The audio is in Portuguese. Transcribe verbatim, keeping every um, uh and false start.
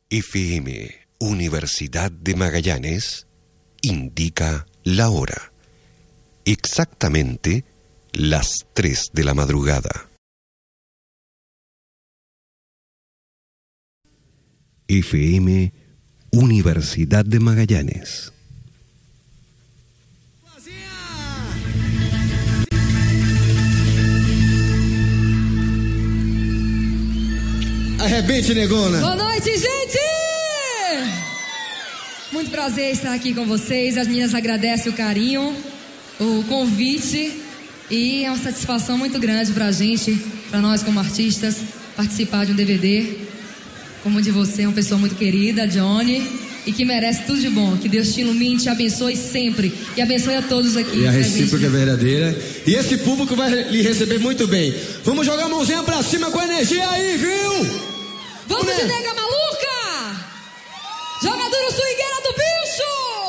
F M Universidad de Magallanes indica la hora. Exactamente las tres de la madrugada. F M Universidad de Magallanes. Arrebente, negona. Boa noite, gente! Muito prazer estar aqui com vocês. As meninas agradecem o carinho, o convite, e é uma satisfação muito grande pra gente, pra nós como artistas, participar de um D V D como o de você, uma pessoa muito querida, Johnny, e que merece tudo de bom. Que Deus te ilumine, te abençoe sempre e abençoe a todos aqui. E a recíproca é verdadeira. E esse público vai lhe receber muito bem. Vamos jogar a mãozinha pra cima com energia aí, viu? Vamos de nega maluca! Joga duro, swingueira do bicho!